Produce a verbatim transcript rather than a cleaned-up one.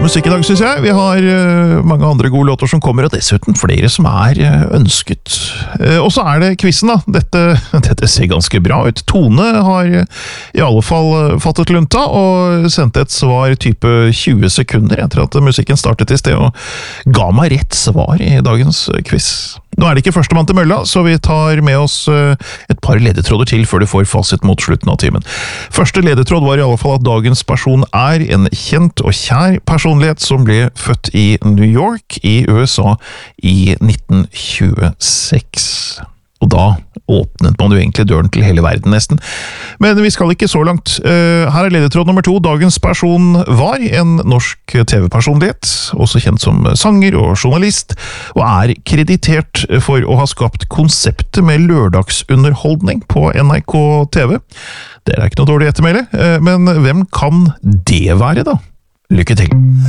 god musikk i dag, synes jeg. Vi har uh, mange andre gode låter som kommer, og dessuten flere som er uh, ønsket. Uh, og så er det quizen da. Dette, dette ser ganske bra ut. Tone har uh, i alle fall uh, fattet lunta, og sendte et svar type tjue sekunder etter at musikken startet i sted, og ga meg rett svar i dagens uh, quiz. Nå er det ikke førstemann til mølla, så vi tar med oss uh, et par ledetråder til før du får fasit mot slutten av timen. Første ledetråd var i alle fall at dagens person er en kjent og kjær personlighet som ble født i New York i U S A i nitten tjueseks. Og da åpnet man jo egentlig døren til hele verden nesten. Men vi skal ikke så langt. Her er ledetråd nummer to. Dagens person var en norsk T V-personlighet, også kjent som sanger og journalist, og er kreditert for å ha skapt konseptet med lørdagsunderholdning på N R K T V. Det er ikke noe dårlig ettermæle, men hvem kan det være da? Lykke til!